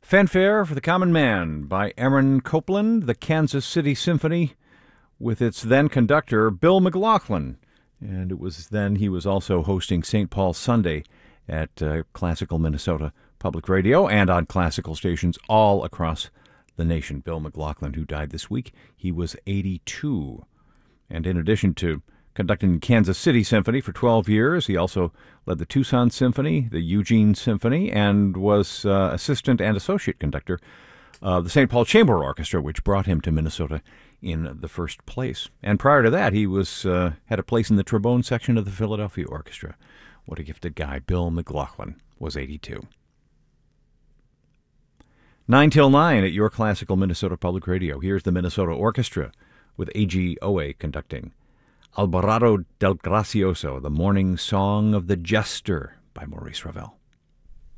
Fanfare for the Common Man by Aaron Copland, the Kansas City Symphony, with its then conductor, Bill McLaughlin. And it was then he was also hosting St. Paul Sunday at Classical Minnesota Public Radio and on classical stations all across the nation. Bill McLaughlin, who died this week, he was 82. And in addition to conducting Kansas City Symphony for 12 years, he also led the Tucson Symphony, the Eugene Symphony, and was assistant and associate conductor of the St. Paul Chamber Orchestra, which brought him to Minnesota in the first place. And prior to that, he was had a place in the trombone section of the Philadelphia Orchestra. What a gifted guy. Bill McLaughlin was 82. 9 till 9 at your Classical Minnesota Public Radio. Here's the Minnesota Orchestra with A.G. Owe conducting Alvarado del Gracioso, the Morning Song of the Jester by Maurice Ravel.